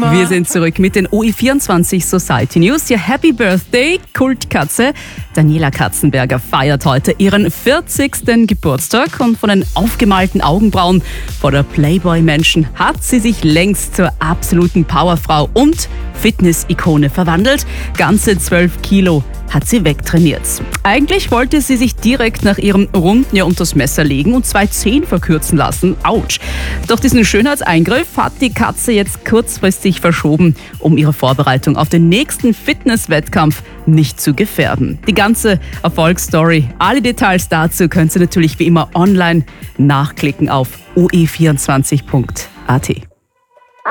Wir sind zurück mit den OE24 Society News. Ja, Happy Birthday, Kultkatze. Daniela Katzenberger feiert heute ihren 40. Geburtstag und von den aufgemalten Augenbrauen vor der Playboy-Menschen hat sie sich längst zur absoluten Powerfrau und Fitness-Ikone verwandelt. Ganze 12 Kilo hat sie wegtrainiert. Eigentlich wollte sie sich direkt nach ihrem Runden ja unters Messer legen und 2 Zehen verkürzen lassen. Autsch! Doch diesen Schönheitseingriff hat die Katze jetzt kurzfristig verschoben, um ihre Vorbereitung auf den nächsten Fitnesswettkampf nicht zu gefährden. Die ganze Erfolgsstory, alle Details dazu könnt ihr natürlich wie immer online nachklicken auf oe24.at.